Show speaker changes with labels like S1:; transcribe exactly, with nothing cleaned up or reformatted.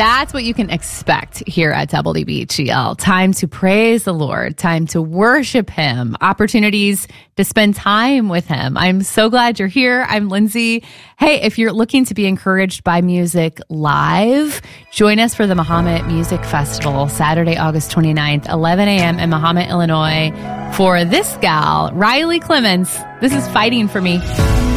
S1: That's what you can expect here at W B H G L. Time to praise the Lord, time to worship Him, opportunities to spend time with Him. I'm so glad you're here. I'm Lindsay. Hey, if you're looking to be encouraged by music live, join us for the Mahomet Music Festival, Saturday, August twenty-ninth, eleven a.m. in Mahomet, Illinois, for this gal, Riley Clements. This is Fighting for Me.